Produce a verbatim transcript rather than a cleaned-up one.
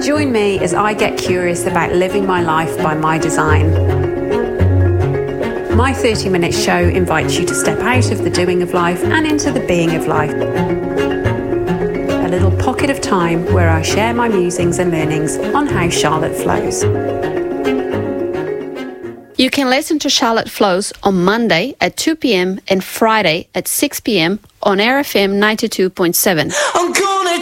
Join me as I get curious about living my life by my design. My thirty minute show invites you to step out of the doing of life and into the being of life. A little pocket of time where I share my musings and learnings on how Charlotte flows. You can listen to Charlotte Flows on Monday at two p.m. and Friday at six p.m. on Air F M ninety-two point seven. I'm gonna